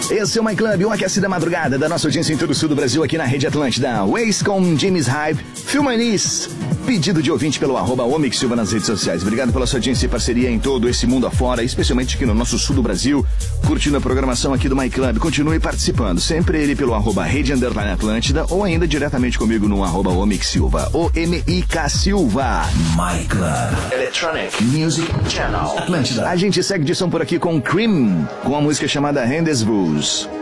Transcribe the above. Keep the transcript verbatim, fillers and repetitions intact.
Esse é o My Club, um aquece da madrugada da nossa audiência em todo o sul do Brasil, aqui na Rede Atlântida. Waze com James Hype, Filmanis, pedido de ouvinte pelo arroba Omix Silva nas redes sociais. Obrigado pela sua audiência e parceria em todo esse mundo afora, especialmente aqui no nosso sul do Brasil, curtindo a programação aqui do My Club. Continue participando, sempre ele pelo arroba Rede Underline Atlântida ou ainda diretamente comigo no arroba Omix Silva, O M I K Silva. My Club Electronic Music Channel Atlântida. A gente segue de som por aqui com Cream, com a música chamada Rendezvous.